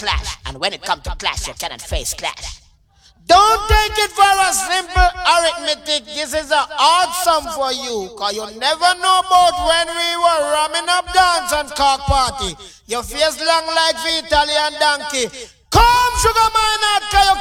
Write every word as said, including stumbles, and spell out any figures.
clash. And when it comes to clash, you cannot face clash. Don't take it for a simple arithmetic. This is a hard sum for you. Cause you never know about when we were ramming up dance and cock party. Your face long like the Italian donkey. Come, sugar man, cause you